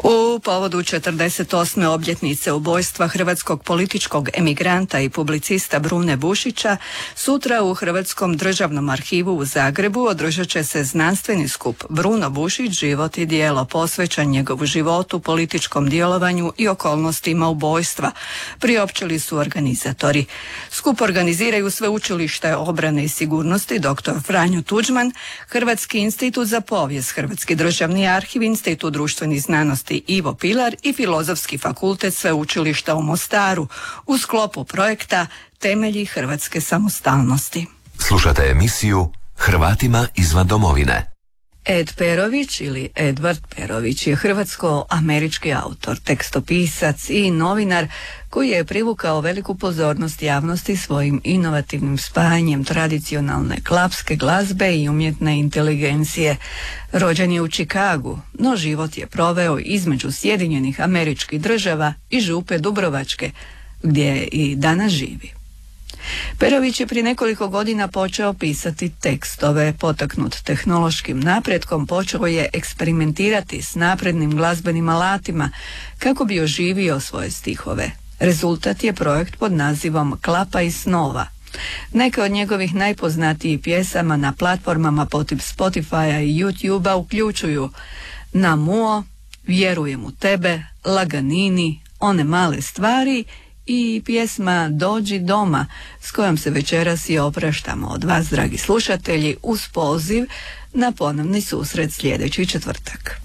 U povodu 48. obljetnice ubojstva hrvatskog političkog emigranta i publicista Brune Bušića, sutra u Hrvatskom državnom arhivu u Zagrebu održat će se znanstveni skup Bruno Bušić, život i djelo, posvećen njegovu životu, političkom djelovanju i okolnostima ubojstva, priopćili su organizatori. Skup organiziraju Sveučilište obrane i sigurnosti dr. Franjo Tuđman, Hrvatski institut za povijest, Hrvatski državni arhiv, Institut društvenih znanosti Ivo Pilar i Filozofski fakultet Sveučilišta u Mostaru u sklopu projekta Temelji hrvatske samostalnosti. Slušate emisiju Hrvatima izvan domovine. Ed Perović ili Edvard Perović je hrvatsko-američki autor, tekstopisac i novinar koji je privukao veliku pozornost javnosti svojim inovativnim spajanjem tradicionalne klapske glazbe i umjetne inteligencije. Rođen je u Čikagu, no život je proveo između Sjedinjenih Američkih Država i Župe Dubrovačke, gdje i danas živi. Perović je prije nekoliko godina počeo pisati tekstove. Potaknut tehnološkim napretkom, počeo je eksperimentirati s naprednim glazbenim alatima kako bi oživio svoje stihove. Rezultat je projekt pod nazivom Klapa iz snova. Neke od njegovih najpoznatijih pjesama na platformama poput Spotifya i YouTubea uključuju Namuo, Vjerujem u tebe, Laganini, One male stvari i pjesma Dođi doma, s kojom se večeras i opraštamo od vas, dragi slušatelji, uz poziv na ponovni susret sljedeći četvrtak.